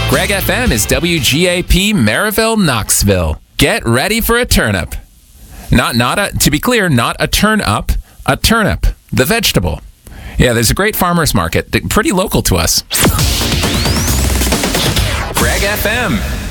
Greg FM is WGAP Maryville, Knoxville. Get ready for a turnip. To be clear, not a turn up, a turnip, the vegetable. Yeah, there's a great farmer's market, pretty local to us. Greg FM.